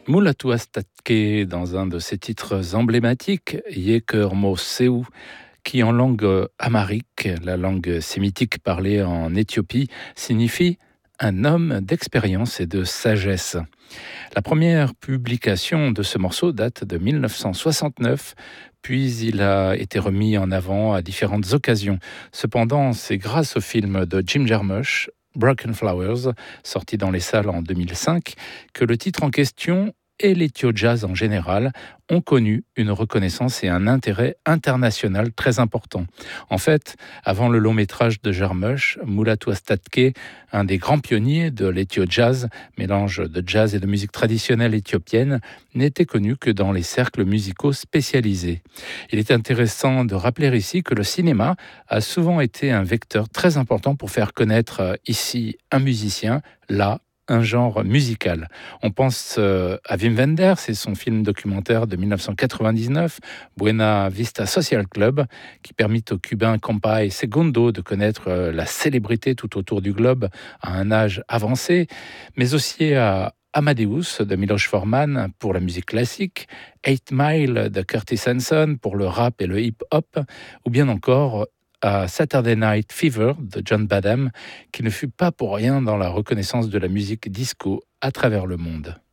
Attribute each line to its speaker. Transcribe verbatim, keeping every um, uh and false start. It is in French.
Speaker 1: Mulatu Astatke dans un de ses titres emblématiques, Yeker Mo Seu, qui en langue amharique, la langue sémitique parlée en Éthiopie, signifie un homme d'expérience et de sagesse. La première publication de ce morceau date de mille neuf cent soixante-neuf, puis il a été remis en avant à différentes occasions. Cependant, c'est grâce au film de Jim Jarmusch, Broken Flowers, sorti dans les salles en deux mille cinq, que le titre en question et l'Ethio Jazz en général ont connu une reconnaissance et un intérêt international très important. En fait, avant le long métrage de Jarmusch, Mulatu Astatke, un des grands pionniers de l'Ethio Jazz, mélange de jazz et de musique traditionnelle éthiopienne, n'était connu que dans les cercles musicaux spécialisés. Il est intéressant de rappeler ici que le cinéma a souvent été un vecteur très important pour faire connaître ici un musicien, là, un genre musical. On pense euh, à Wim Wenders et son film documentaire de mille neuf cent quatre-vingt-dix-neuf, Buena Vista Social Club, qui permit au Cubain Compay Segundo de connaître euh, la célébrité tout autour du globe à un âge avancé, mais aussi à Amadeus de Miloš Forman pour la musique classique, Eight Mile de Curtis Hanson pour le rap et le hip-hop, ou bien encore à Saturday Night Fever de John Badham, qui ne fut pas pour rien dans la reconnaissance de la musique disco à travers le monde.